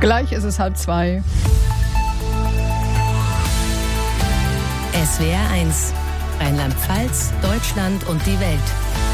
Gleich ist es 1:30. SWR 1, Rheinland-Pfalz, Deutschland und die Welt.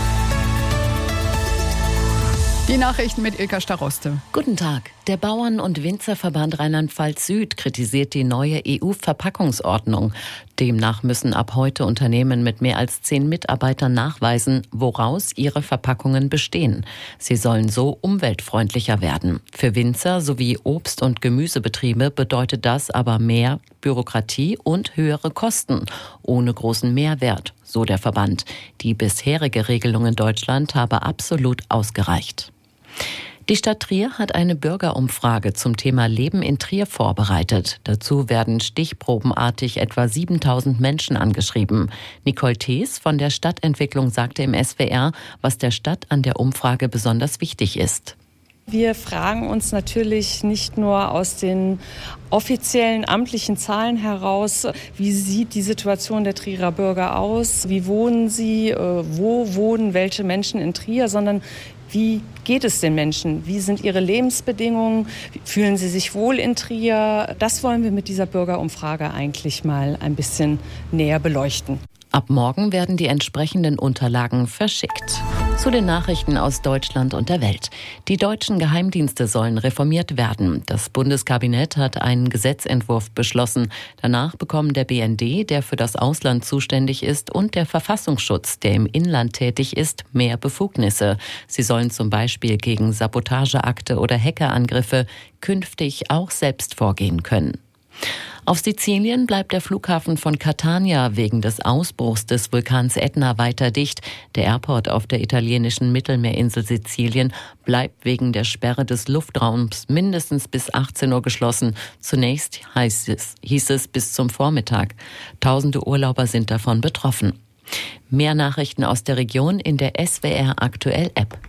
Die Nachrichten mit Ilka Staroste. Guten Tag. Der Bauern- und Winzerverband Rheinland-Pfalz Süd kritisiert die neue EU-Verpackungsordnung. Demnach müssen ab heute Unternehmen mit mehr als 10 Mitarbeitern nachweisen, woraus ihre Verpackungen bestehen. Sie sollen so umweltfreundlicher werden. Für Winzer sowie Obst- und Gemüsebetriebe bedeutet das aber mehr Bürokratie und höhere Kosten, ohne großen Mehrwert, so der Verband. Die bisherige Regelung in Deutschland habe absolut ausgereicht. Die Stadt Trier hat eine Bürgerumfrage zum Thema Leben in Trier vorbereitet. Dazu werden stichprobenartig etwa 7.000 Menschen angeschrieben. Nicole Thees von der Stadtentwicklung sagte im SWR, was der Stadt an der Umfrage besonders wichtig ist. Wir fragen uns natürlich nicht nur aus den offiziellen amtlichen Zahlen heraus, wie sieht die Situation der Trierer Bürger aus, wie wohnen sie, wo wohnen welche Menschen in Trier, sondern wie geht es den Menschen? Wie sind ihre Lebensbedingungen? Fühlen sie sich wohl in Trier? Das wollen wir mit dieser Bürgerumfrage eigentlich mal ein bisschen näher beleuchten. Ab morgen werden die entsprechenden Unterlagen verschickt. Zu den Nachrichten aus Deutschland und der Welt. Die deutschen Geheimdienste sollen reformiert werden. Das Bundeskabinett hat einen Gesetzentwurf beschlossen. Danach bekommen der BND, der für das Ausland zuständig ist, und der Verfassungsschutz, der im Inland tätig ist, mehr Befugnisse. Sie sollen zum Beispiel gegen Sabotageakte oder Hackerangriffe künftig auch selbst vorgehen können. Auf Sizilien bleibt der Flughafen von Catania wegen des Ausbruchs des Vulkans Ätna weiter dicht. Der Airport auf der italienischen Mittelmeerinsel Sizilien bleibt wegen der Sperre des Luftraums mindestens bis 18 Uhr geschlossen. Zunächst hieß es bis zum Vormittag. Tausende Urlauber sind davon betroffen. Mehr Nachrichten aus der Region in der SWR Aktuell App.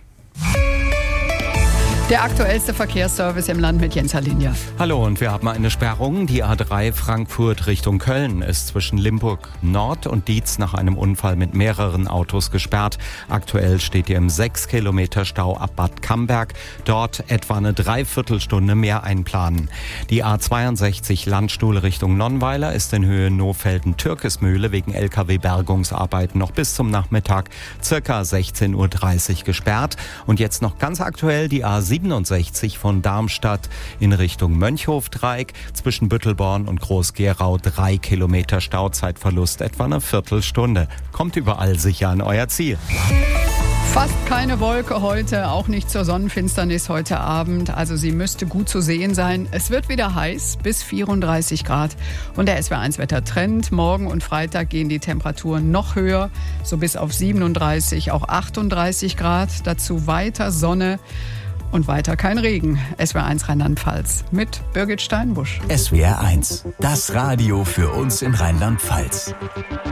Der aktuellste Verkehrsservice im Land mit Jens Halinia. Hallo, und wir haben eine Sperrung. Die A3 Frankfurt Richtung Köln ist zwischen Limburg Nord und Dietz nach einem Unfall mit mehreren Autos gesperrt. Aktuell steht ihr im 6 Kilometer Stau ab Bad Camberg. Dort etwa eine Dreiviertelstunde mehr einplanen. Die A62 Landstuhl Richtung Nonnweiler ist in Höhe Nohfelden-Türkesmühle wegen LKW-Bergungsarbeiten noch bis zum Nachmittag circa 16:30 Uhr gesperrt. Und jetzt noch ganz aktuell die A67 von Darmstadt in Richtung Mönchhofdreieck zwischen Büttelborn und Groß-Gerau 3 Kilometer Stauzeitverlust, etwa eine Viertelstunde. Kommt überall sicher an euer Ziel. Fast keine Wolke heute, auch nicht zur Sonnenfinsternis heute Abend. Also sie müsste gut zu sehen sein. Es wird wieder heiß, bis 34 Grad. Und der SWR1-Wettertrend. Morgen und Freitag gehen die Temperaturen noch höher, so bis auf 37, auch 38 Grad. Dazu weiter Sonne. Und weiter kein Regen. SWR1 Rheinland-Pfalz mit Birgit Steinbusch. SWR1, das Radio für uns in Rheinland-Pfalz.